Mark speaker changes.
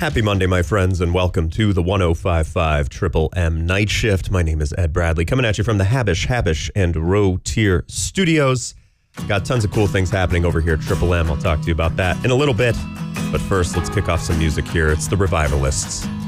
Speaker 1: Happy Monday, my friends, and welcome to the 105.5 Triple M Night Shift. My name is Ed Bradley, coming at you from the Habish, and Row Tier Studios. Got tons of cool things happening over here at Triple M. I'll talk to you about that in a little bit. But first, let's kick off some music here. It's the Revivalists.